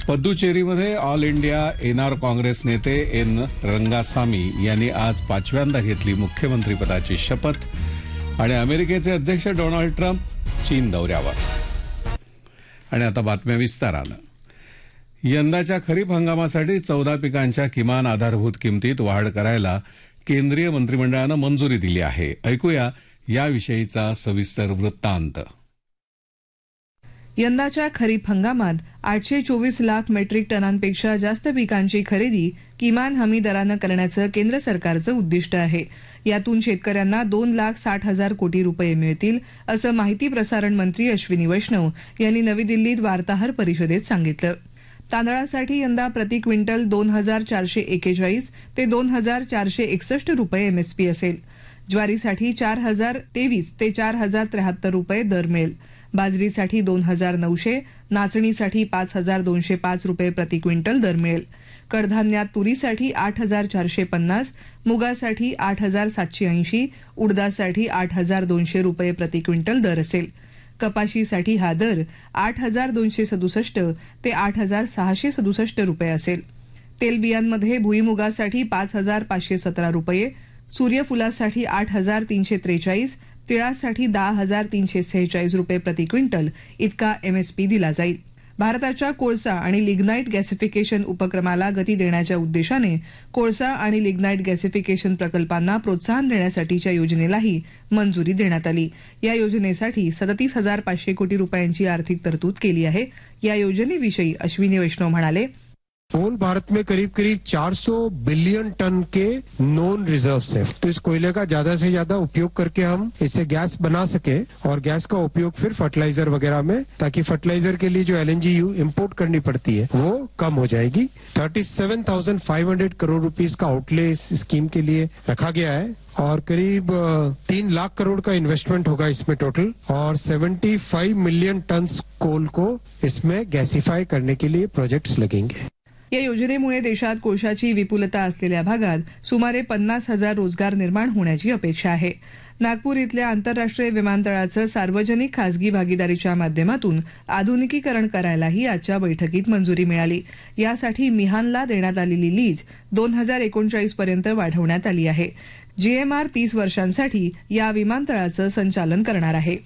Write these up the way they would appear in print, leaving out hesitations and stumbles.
पद्दुचेरीमध्ये all India NR Congress नेते N Rangasamy यांनी आज 5व्यांदा घेतली मुख्यमंत्रीपदाची शपथ. आणि अमेरिकेचे अध्यक्ष डोनाल्ड ट्रम्प चीन दौऱ्यावर. आणि आता बातम्या विस्तारानं. यंदाच्या खरीप हंगामासाठी 14 पिकांच्या किमान आधारभूत किमतीत वाढ करायला केंद्रीय मंत्रिमंडळानं मंजुरी दिली आहे. ऐकूया याविषयीचा सविस्तर वृत्तांत. यंदाच्या खरीप हंगामात 824 लाख मेट्रिक टनांपेक्षा जास्त पिकांची खरेदी किमान हमी दरानं करण्याचं केंद्र सरकारचं उद्दिष्ट आहे. यातून शेतकऱ्यांना 2,60,000 कोटी रुपये मिळतील, असं माहिती प्रसारण मंत्री अश्विनी वैष्णव यांनी नवी दिल्लीत वार्ताहर परिषदेत सांगितलं. तांदळासाठी यंदा प्रति क्विंटल 2,441 ते 2,461 रुपये एमएसपी असेल. ज्वारीसाठी 4,023 ते 4,073 रुपये दर मिळेल. बाजरीसाठी 2,900, नाचणीसाठी 5,205 रुपये प्रति क्विंटल दर मिळेल. कडधान्यात तुरीसाठी 8,450, मुगासाठी 8,780, उडदासाठी 8,200 रुपये प्रति क्विंटल दर असेल. कपाशीसाठी हा दर 8,267 ते 8,667 रुपये असेल. तेलबियांमध्ये भुईमुगासाठी 5,517 रुपये, सूर्यफुलासाठी 8,343, तिळासाठी 10,346 रुपये प्रति क्विंटल इतका एमएसपी दिला जाईल. भारताच्या कोळसा आणि लिग्नाईट गॅसिफिकेशन उपक्रमाला गती देण्याच्या उद्देशाने कोळसा आणि लिग्नाईट गॅसिफिकेशन प्रकल्पांना प्रोत्साहन देण्यासाठीच्या योजनेलाही मंजुरी देण्यात आली. या योजनेसाठी 37,500 कोटी रुपयांची आर्थिक तरतूद केली आहे. या योजनेविषयी अश्विनी वैष्णव म्हणाले, होल भारत में करीब करीब 400 बिलियन टन के नॉन रिजर्व्स है. तो इस कोयले का ज्यादा से ज्यादा उपयोग करके हम इससे गैस बना सके और गैस का उपयोग फिर फर्टिलाइजर वगैरह में, ताकि फर्टिलाइजर के लिए जो LNG इंपोर्ट करनी पड़ती है वो कम हो जाएगी. 37,500 करोड़ रुपीस का आउटले इस स्कीम के लिए रखा गया है और करीब 3 लाख करोड़ का इन्वेस्टमेंट होगा इसमें टोटल, और 75 मिलियन टन कोल को इसमें गैसिफाई करने के लिए प्रोजेक्ट्स लगेंगे. या योजनेमुळे देशात कोळशाची विपुलता असलेल्या भागात सुमारे 50,000 रोजगार निर्माण होण्याची अपेक्षा आहे. नागपूर इथल्या आंतरराष्ट्रीय विमानतळाचं सार्वजनिक खासगी भागीदारीच्या माध्यमातून आधुनिकीकरण करायलाही आजच्या बैठकीत मंजुरी मिळाली. यासाठी मिहानला देण्यात आलेली लीज 2039 पर्यंत वाढवण्यात आली आहे. GMR 30 वर्षांसाठी या विमानतळाचं संचालन करणार आहे.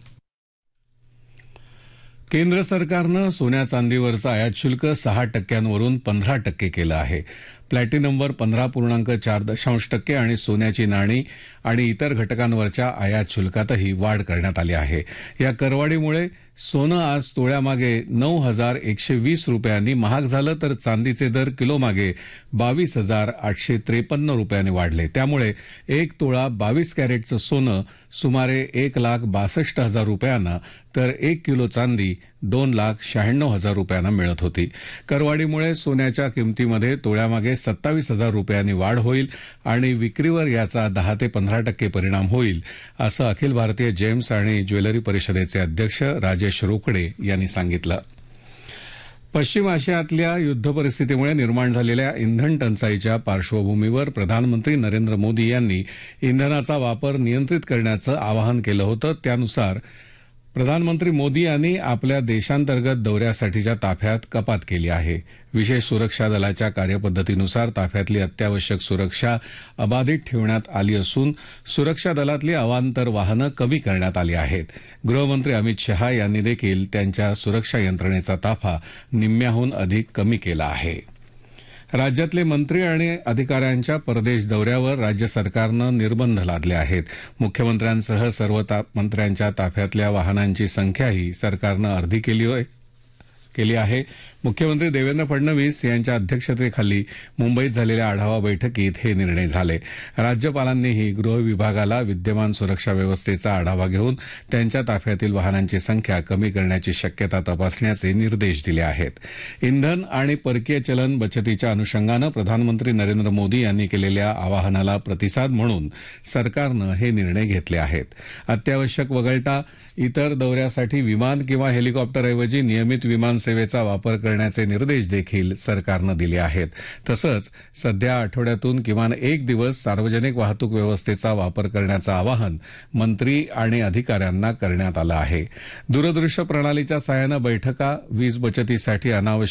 केंद्र सरकारनं सोन्या चांदीवरचं आयात शुल्क 6% 15% केलं आहे. प्लॅटिनमवर 15.4% आणि सोन्याची नाणी आणि इतर घटकांवरच्या आयात शुल्कातही वाढ करण्यात आली आहे. या करवाढीमुळे सोनं आज तोळ्यामागे 9,120 रुपयांनी महाग झालं, तर चांदीचे दर किलोमागे 22,853 रुपयांनी वाढले. त्यामुळे 1 तोळा 22 कॅरेटचं सोनं सुमारे 1,62,000 रुपयांना, तर 1 किलो चांदी 2,96,000 रुपयांना मिळत होती. करवाढीमुळे सोन्याच्या किमतीमध्ये तोळ्यामागे 27,000 रुपयांनी वाढ होईल आणि विक्रीवर याचा 10 ते 15% परिणाम होईल, असं अखिल भारतीय जेम्स आणि ज्वेलरी परिषदेचे अध्यक्ष राजेश रोकडे यांनी सांगितलं. पश्चिम आशियातल्या युद्ध परिस्थितीमुळे निर्माण झालेल्या इंधन टंचाईच्या पार्श्वभूमीवर प्रधानमंत्री नरेंद्र मोदी यांनी इंधनाचा वापर नियंत्रित करण्याचं आवाहन केलं होतं. त्यानुसार प्रधानमंत्री मोदी यांनी आपल्या देशांतर्गत दौऱ्यासाठीच्या ताफ्यात कपात केली आहे. विशेष सुरक्षा दलाच्या कार्यपद्धतीनुसार ताफ्यातली अत्यावश्यक सुरक्षा अबाधित ठेवण्यात आली असून सुरक्षा दलातली अवांतर वाहनं कमी करण्यात आली आहेत. गृहमंत्री अमित शहा यांनी देखील त्यांच्या सुरक्षा यंत्रणेचा ताफा निम्म्याहून अधिक कमी केला आहे. राज्यातले मंत्री आणि अधिकाऱ्यांच्या परदेश दौऱ्यावर राज्य सरकारनं निर्बंध लादले आहेत. मुख्यमंत्र्यांसह सर्व मंत्र्यांच्या ताफ्यातल्या वाहनांची संख्याही सरकारनं अर्धी केली आहे. मुख्यमंत्री देवेंद्र फडणवीस यांच्या अध्यक्षतेखाली मुंबईत झालेल्या आढावा बैठकीत हे निर्णय झाले. राज्यपालांनीही गृह विभागाला विद्यमान सुरक्षा व्यवस्थेचा आढावा घेऊन त्यांच्या ताफ्यातील वाहनांची संख्या कमी करण्याची शक्यता तपासण्याचे निर्देश दिले आहेत. इंधन आणि परकीय चलन बचतीच्या अनुषंगानं प्रधानमंत्री नरेंद्र मोदी यांनी केलेल्या आवाहनाला प्रतिसाद म्हणून सरकारनं हे निर्णय घेतले आहेत. अत्यावश्यक वगळता इतर दौऱ्यासाठी विमान किंवा हेलिकॉप्टरऐवजी नियमित विमान सेवेचा वापर करण्याचे निर्देश देखील सरकारनं दिले आहेत. तसंच सध्या आठवड्यातून किमान एक दिवस सार्वजनिक वाहतूक व्यवस्थेचा वापर करण्याचं आवाहन मंत्री आणि अधिकाऱ्यांना करण्यात आलं आहे. दूरदृश्य प्रणालीच्या सहाय्यानं बैठका, वीज बचतीसाठी अनावश्यक